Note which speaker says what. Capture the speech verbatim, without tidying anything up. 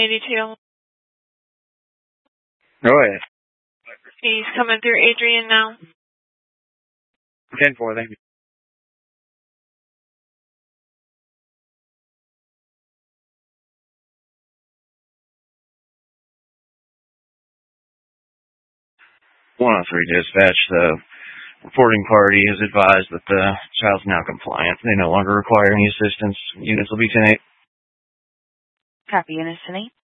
Speaker 1: eighty-two.
Speaker 2: Go ahead.
Speaker 1: He's coming through Adrian now.
Speaker 2: ten four, thank you. one oh three dispatch, the reporting party has advised that the child's now compliant. They no longer require any assistance. Units will be ten eight.
Speaker 3: Copy, Unit ten eight.